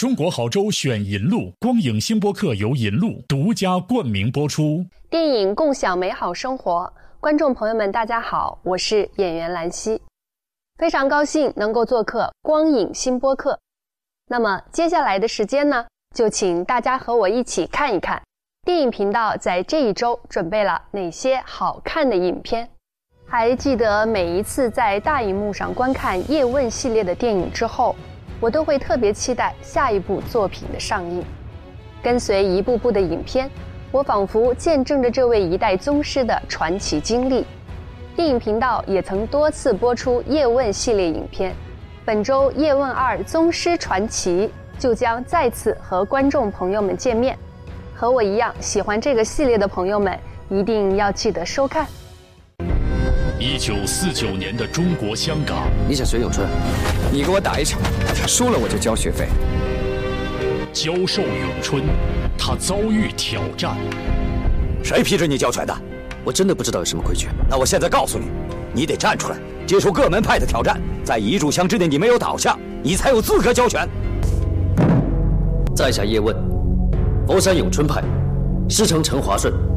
中国好州选银路，光影星播客由银路独家冠名播出。 电影共享美好生活，观众朋友们大家好，我是演员兰溪，非常高兴能够做客光影星播客。那么接下来的时间呢，就请大家和我一起看一看电影频道在这一周准备了哪些好看的影片。还记得每一次在大荧幕上观看叶问系列的电影之后，我都会特别期待下一部作品的上映。跟随一部部的影片，我仿佛见证着这位一代宗师的传奇经历。电影频道也曾多次播出叶问系列影片，本周叶问2宗师传奇就将再次和观众朋友们见面。和我一样喜欢这个系列的朋友们一定要记得收看。 1949年的中国香港， 你想隋咏春，你给我打一场，输了我就交学费。 教授咏春，他遭遇挑战。 谁批准你教拳的？ 我真的不知道有什么规矩。 那我现在告诉你，你得站出来，接受各门派的挑战，在一炷香之内你没有倒下，你才有资格教拳。 在下叶问，佛山咏春派，师承陈华顺，